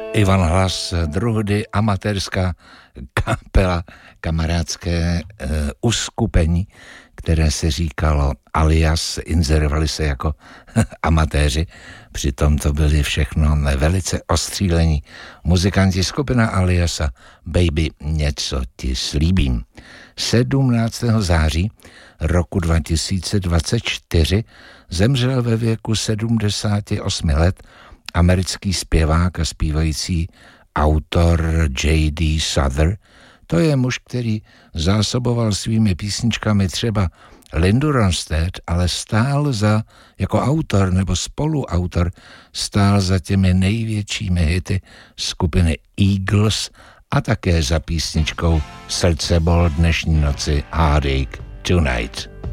Ivan Hlas, druhdy amatérská kapela, kamarádské uskupení, které se říkalo alias, inzerovali se jako amatéři, přitom to byli všechno velice ostřílení muzikanti. Skupina aliasa Baby, něco ti slíbím. 17. září roku 2024 zemřel ve věku 78 let americký zpěvák a zpívající autor J.D. Souther. To je muž, který zásoboval svými písničkami třeba Lindu Ronstadt, ale stál jako autor nebo spoluautor, stál za těmi největšími hity skupiny Eagles a také za písničkou Srdce bol dnešní noci Heartache Tonight.